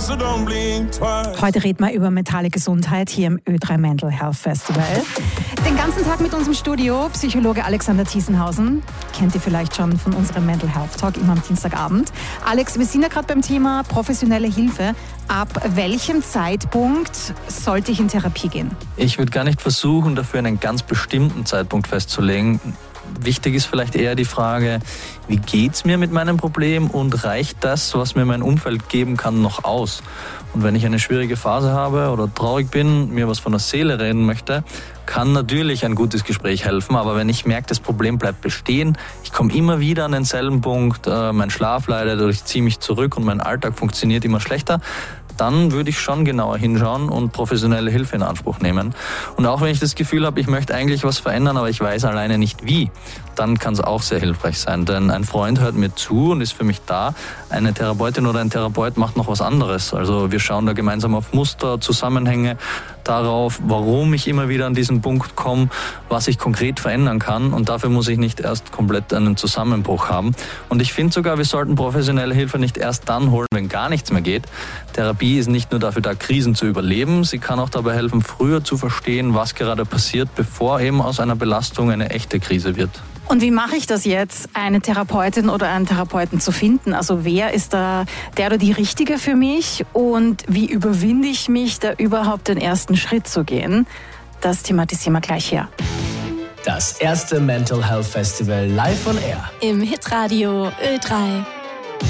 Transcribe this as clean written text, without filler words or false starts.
so don't blink twice. Heute reden wir über mentale Gesundheit hier im Ö3 Mental Health Festival. Den ganzen Tag mit uns im Studio Psychologe Alexander Thiesenhausen. Kennt ihr vielleicht schon von unserem Mental Health Talk immer am Dienstagabend. Alex, wir sind ja gerade beim Thema professionelle Hilfe. Ab welchem Zeitpunkt sollte ich in Therapie gehen? Ich würde gar nicht versuchen, dafür einen ganz bestimmten Zeitpunkt festzulegen. Wichtig ist vielleicht eher die Frage, wie geht's mir mit meinem Problem und reicht das, was mir mein Umfeld geben kann, noch aus? Und wenn ich eine schwierige Phase habe oder traurig bin, mir was von der Seele reden möchte, kann natürlich ein gutes Gespräch helfen. Aber wenn ich merke, das Problem bleibt bestehen, ich komme immer wieder an denselben Punkt, mein Schlaf leidet oder ich ziehe mich zurück und mein Alltag funktioniert immer schlechter, dann würde ich schon genauer hinschauen und professionelle Hilfe in Anspruch nehmen. Und auch wenn ich das Gefühl habe, ich möchte eigentlich was verändern, aber ich weiß alleine nicht wie, dann kann es auch sehr hilfreich sein. Denn ein Freund hört mir zu und ist für mich da. Eine Therapeutin oder ein Therapeut macht noch was anderes. Also wir schauen da gemeinsam auf Muster, Zusammenhänge, darauf, warum ich immer wieder an diesen Punkt komme, was ich konkret verändern kann. Und dafür muss ich nicht erst komplett einen Zusammenbruch haben. Und ich finde sogar, wir sollten professionelle Hilfe nicht erst dann holen, wenn gar nichts mehr geht. Therapie ist nicht nur dafür da, Krisen zu überleben. Sie kann auch dabei helfen, früher zu verstehen, was gerade passiert, bevor eben aus einer Belastung eine echte Krise wird. Und wie mache ich das jetzt, eine Therapeutin oder einen Therapeuten zu finden? Also wer ist da der oder die Richtige für mich? Und wie überwinde ich mich, da überhaupt den ersten Schritt zu gehen? Das thematisieren wir gleich hier. Das erste Mental Health Festival live on air. Im Hitradio Ö3.